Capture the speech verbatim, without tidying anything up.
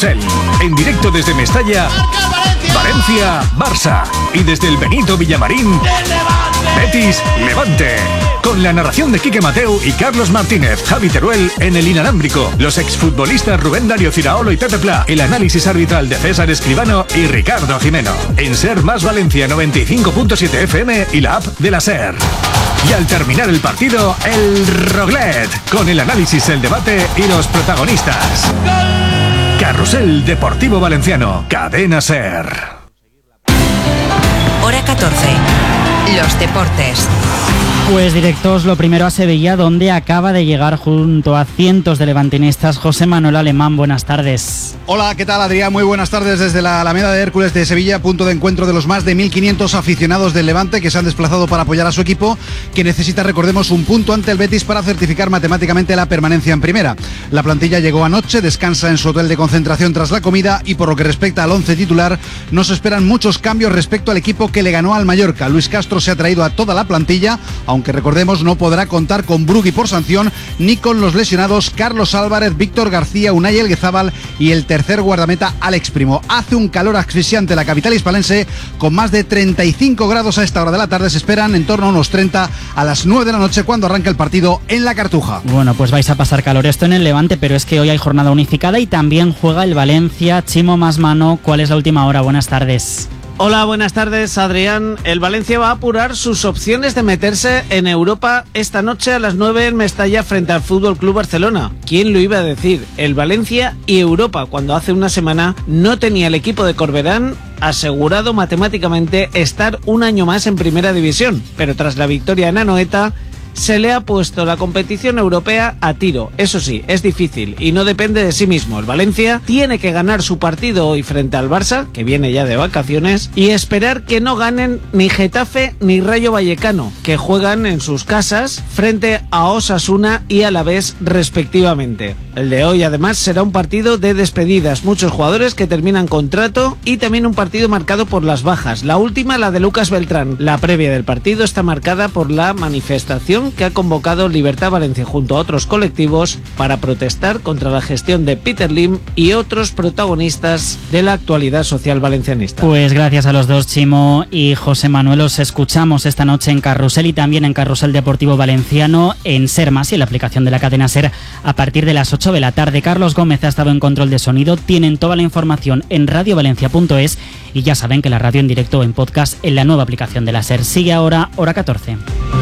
Carrusel. En directo desde Mestalla, Valencia, Barça. Y desde el Benito Villamarín, Betis, Levante. Con la narración de Quique Mateu y Carlos Martínez, Javi Teruel en el inalámbrico, los exfutbolistas Rubén Darío Ciraolo y Pepe Pla, el análisis arbitral de César Escribano y Ricardo Jimeno. En Ser Más Valencia noventa y cinco punto siete F M y la app de la Ser. Y al terminar el partido, el Roglet, con el análisis, el debate y los protagonistas. Carrusel Deportivo Valenciano, Cadena Ser. Hora catorce. Los deportes. Pues directos, lo primero a Sevilla, donde acaba de llegar junto a cientos de levantinistas José Manuel Alemán. Buenas tardes. Hola, ¿qué tal, Adrián? Muy buenas tardes desde la Alameda de Hércules de Sevilla, punto de encuentro de los más de mil quinientos aficionados del Levante que se han desplazado para apoyar a su equipo, que necesita, recordemos, un punto ante el Betis para certificar matemáticamente la permanencia en primera. La plantilla llegó anoche, descansa en su hotel de concentración tras la comida y por lo que respecta al once titular, no se esperan muchos cambios respecto al equipo que le ganó al Mallorca. Luis Castro se ha traído a toda la plantilla, aunque recordemos no podrá contar con Brugui por sanción ni con los lesionados Carlos Álvarez, Víctor García, Unai Elguezábal y el tercer guardameta Alex Primo. Hace un calor asfixiante la capital hispalense con más de treinta y cinco grados a esta hora de la tarde. Se esperan en torno a unos treinta a las nueve de la noche cuando arranca el partido en la Cartuja. Bueno, pues vais a pasar calor esto en el Levante, pero es que hoy hay jornada unificada y también juega el Valencia. Chimo Masmano, ¿cuál es la última hora? Buenas tardes. Hola, buenas tardes, Adrián. El Valencia va a apurar sus opciones de meterse en Europa esta noche a las nueve en Mestalla frente al F C Barcelona. ¿Quién lo iba a decir? El Valencia y Europa, cuando hace una semana no tenía el equipo de Corberán asegurado matemáticamente estar un año más en Primera División. Pero tras la victoria en Anoeta, se le ha puesto la competición europea a tiro. Eso sí, es difícil y no depende de sí mismo. El Valencia tiene que ganar su partido hoy frente al Barça, que viene ya de vacaciones, y esperar que no ganen ni Getafe ni Rayo Vallecano, que juegan en sus casas frente a Osasuna y Alavés respectivamente. El de hoy además será un partido de despedidas, muchos jugadores que terminan contrato y también un partido marcado por las bajas. La última, la de Lucas Beltrán. La previa del partido está marcada por la manifestación que ha convocado Libertad Valencia junto a otros colectivos para protestar contra la gestión de Peter Lim y otros protagonistas de la actualidad social valencianista. Pues gracias a los dos, Chimo y José Manuel. Os escuchamos esta noche en Carrusel y también en Carrusel Deportivo Valenciano, en Ser Más y en la aplicación de la cadena Ser a partir de las ocho de la tarde. Carlos Gómez ha estado en control de sonido. Tienen toda la información en radio valencia punto es y ya saben que la radio en directo o en podcast en la nueva aplicación de la Ser. Sigue ahora Hora catorce.